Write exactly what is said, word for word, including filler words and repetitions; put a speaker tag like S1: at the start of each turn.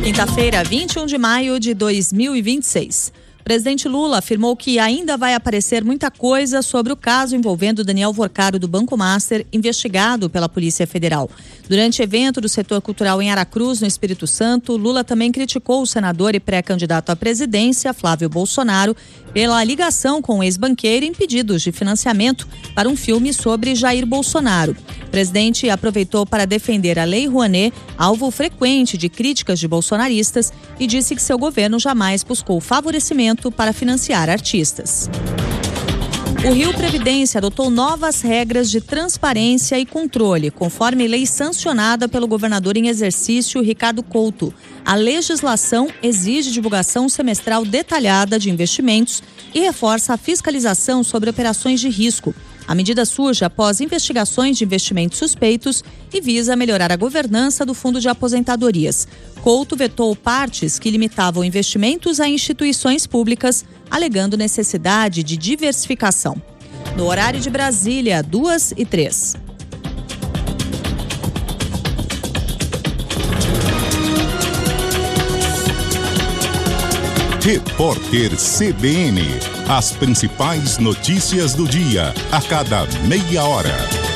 S1: Quinta-feira, vinte e um de maio de dois mil e vinte e seis. O presidente Lula afirmou que ainda vai aparecer muita coisa sobre o caso envolvendo Daniel Vorcaro do Banco Master, investigado pela Polícia Federal. Durante evento do setor cultural em Aracruz, no Espírito Santo, Lula também criticou o senador e pré-candidato à presidência, Flávio Bolsonaro, pela ligação com o ex-banqueiro em pedidos de financiamento para um filme sobre Jair Bolsonaro. O presidente aproveitou para defender a Lei Rouanet, alvo frequente de críticas de bolsonaristas, e disse que seu governo jamais buscou favorecimento para financiar artistas. O Rio Previdência adotou novas regras de transparência e controle, conforme lei sancionada pelo governador em exercício, Ricardo Couto. A legislação exige divulgação semestral detalhada de investimentos e reforça a fiscalização sobre operações de risco. A medida surge após investigações de investimentos suspeitos e visa melhorar a governança do Fundo de Aposentadorias. Couto vetou partes que limitavam investimentos a instituições públicas, alegando necessidade de diversificação. No horário de Brasília, duas e três.
S2: Repórter C B N. As principais notícias do dia, a cada meia hora.